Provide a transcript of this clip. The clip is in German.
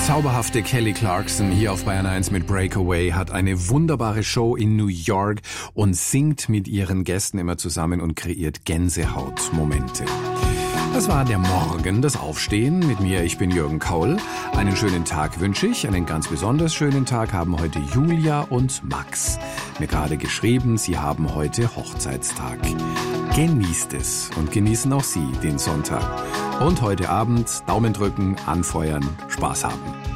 Zauberhafte Kelly Clarkson hier auf Bayern 1 mit Breakaway hat eine wunderbare Show in New York und singt mit ihren Gästen immer zusammen und kreiert Gänsehautmomente. Das war der Morgen, das Aufstehen mit mir. Ich bin Jürgen Kaul. Einen schönen Tag wünsche ich. Einen ganz besonders schönen Tag haben heute Julia und Max mir gerade geschrieben. Sie haben heute Hochzeitstag. Genießt es und genießen auch Sie den Sonntag. Und heute Abend Daumen drücken, anfeuern, Spaß haben.